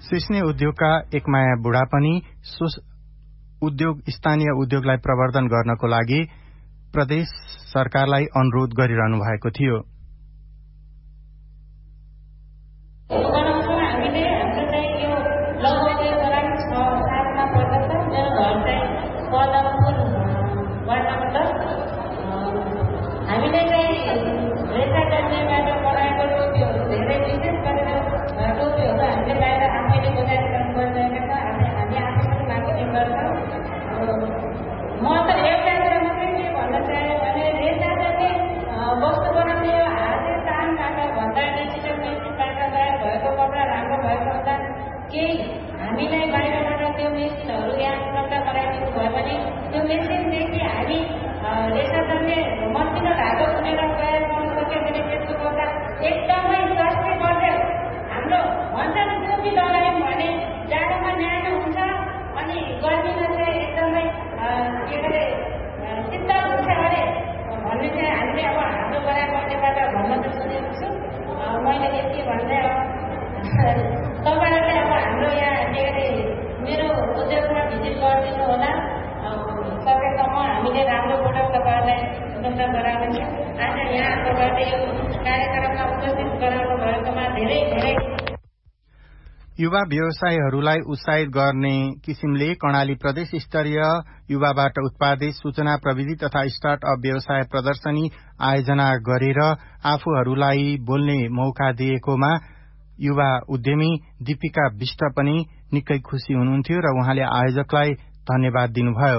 सिस्ने उद्योगका एकमाया बुढा पनि स्थानीय उद्योगलाई प्रवर्धन गर्नको लागि प्रदेश सरकारलाई अनुरोध गरिरहनु भएको थियो। युवा व्यवसायीहरूलाई उत्साहित गर्ने किसिमले कर्णाली प्रदेश स्तरीय युवाबाट उत्पादित सूचना प्रविधि तथा स्टार्टअप व्यवसाय प्रदर्शनी आयोजना गरेर आफूहरूलाई बोल्ने मौका दिएकोमा युवा उद्यमी दीपिका विष्ट पनि निकै खुशी हुनुहुन्थ्यो र उहाँले आयोजकलाई धन्यवाद दिनुभयो।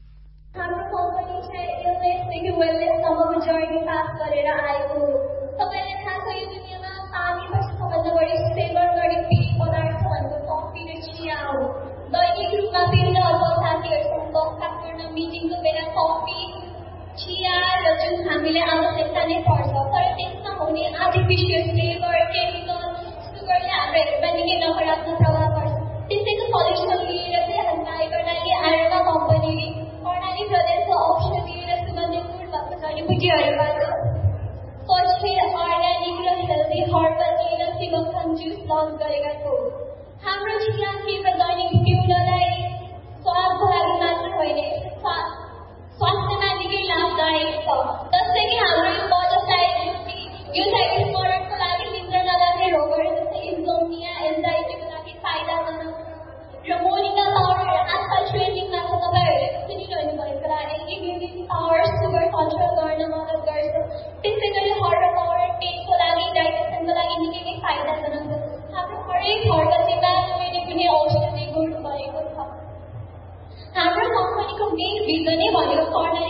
हामीले आवश्यकता नै पर्छ तर त्यसमा हुने आर्टिफिसियल फ्लेभर केमिकल सुगरले हाम्रो हेल्थमा निकै नकारात्मक प्रभाव पर्छ। त्यसैको सल्युसन लिएर चाहिँ हामी कर्णाली आयुर्वेदा कम्पनीले कर्णाली प्रदेशको अप्सन दिएर सुगन्धित फुड भएको जडीबुटीहरूबाट पछि अर्ग्यानिक र हेल्दी हर्बल टी र सिमक्थन जुस लन्च गरेका छौँ। हाम्रो चिया केवल दैनिक पिउनलाई स्वादको लागि मात्र होइन, स्वास्थ्यमा निकै लाभदायक छ। जस्तै कि हाम्रो यो यो मरणको लागि निद्रा नलाग्ने रोगहरू जस्तै इन्सोम्निया, एन्जाइटीको लागि फाइदाजनक र मोरिङा पाउडर आजकल ट्रेन्डिङमा छ। तपाईँहरूले सुनिरहनु भएको लागि इम्युनिटी पावर सुगर कन्ट्रोल गर्न मद्दत गर्छ। त्यसै गरी हर्बल पाउडर पेटको लागि डाइजेसनको लागि निकै नै फाइदाजनक छ। हाम्रो हरेक फर्कासीमा कुनै कुनै औषधि गुण भएको छ। हाम्रो कम्पनीको मेन भिजनै भनेको कर्णाली